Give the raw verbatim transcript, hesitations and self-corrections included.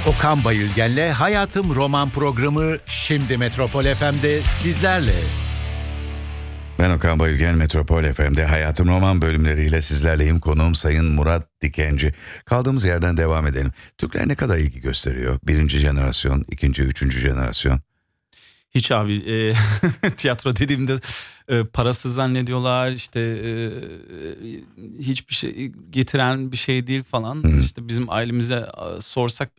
Okan Bayülgen'le Hayatım Roman programı şimdi Metropol F M'de sizlerle. Ben Okan Bayülgen, Metropol F M'de Hayatım Roman bölümleriyle sizlerleyim. Konuğum Sayın Murat Dikenci. Kaldığımız yerden devam edelim. Türkler ne kadar ilgi gösteriyor? Birinci jenerasyon, ikinci, üçüncü jenerasyon. Hiç abi e, tiyatro dediğimde e, parasız zannediyorlar, işte e, hiçbir şey getiren bir şey değil falan. Hı. İşte bizim ailemize e, sorsak